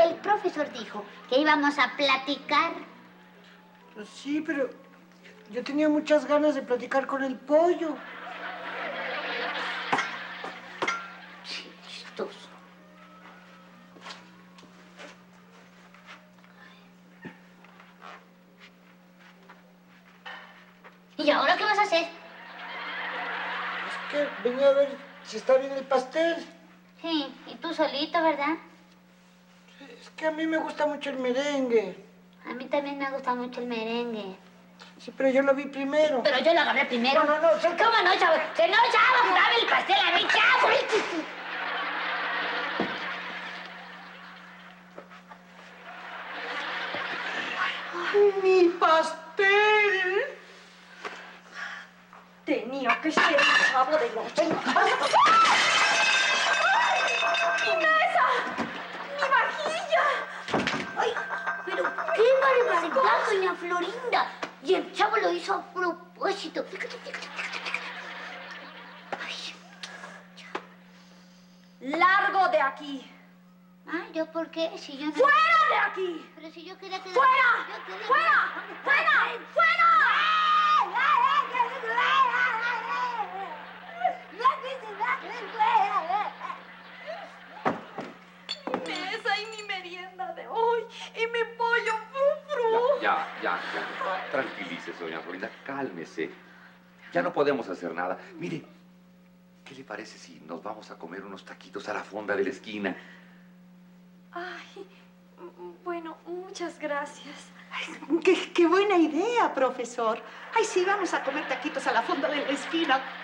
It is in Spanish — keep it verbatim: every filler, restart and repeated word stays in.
el profesor dijo que íbamos a platicar. Pues sí, pero yo tenía muchas ganas de platicar con el pollo. Chistoso. ¿Y ahora qué vas a hacer? Es que venía a ver si está bien el pastel. Sí, y tú solito, ¿verdad? Es que a mí me gusta mucho el merengue. A mí también me gusta mucho el merengue. Sí, pero yo lo vi primero. Pero yo lo agarré primero. No, no, no. ¿Cómo no, chavo? Que no, chavo, dame el pastel a mí, chavo. ¡Mi pastel! Tenía que ser el chavo de los... ¡Ay! ¡Mi mesa! ¡Mi vajilla! Ay, pero qué barbaridad, doña Florinda. Y el chavo lo hizo a propósito. Ay. ¡Largo de aquí! Ah, ¿yo por qué? Si yo no... ¡Fuera de aquí! Pero si yo quería que... ¡Fuera! Yo quería... ¡Fuera! ¡Fuera! ¡Fuera! Mi mesa y mi merienda de hoy y mi pollo frufru. Ya, ya, ya, ya. Tranquilícese, doña Florinda. Cálmese. Ya no podemos hacer nada. Mire, ¿qué le parece si nos vamos a comer unos taquitos a la fonda de la esquina? Ay, bueno, muchas gracias. Ay, qué, qué buena idea, profesor. Ay, sí, vamos a comer taquitos a la fonda de la esquina.